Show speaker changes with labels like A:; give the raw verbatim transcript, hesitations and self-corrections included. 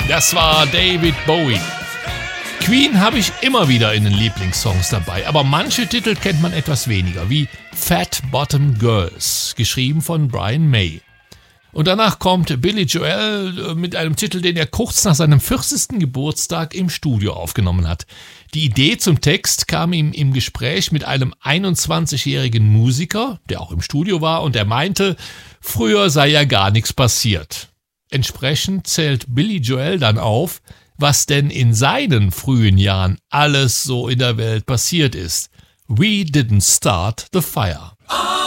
A: Das war David Bowie. Queen habe ich immer wieder in den Lieblingssongs dabei, aber manche Titel kennt man etwas weniger, wie Fat Bottom Girls, geschrieben von Brian May. Und danach kommt Billy Joel mit einem Titel, den er kurz nach seinem vierzigsten Geburtstag im Studio aufgenommen hat. Die Idee zum Text kam ihm im Gespräch mit einem einundzwanzigjährigen Musiker, der auch im Studio war, und er meinte, früher sei ja gar nichts passiert. Entsprechend zählt Billy Joel dann auf, was denn in seinen frühen Jahren alles so in der Welt passiert ist. We didn't start the fire.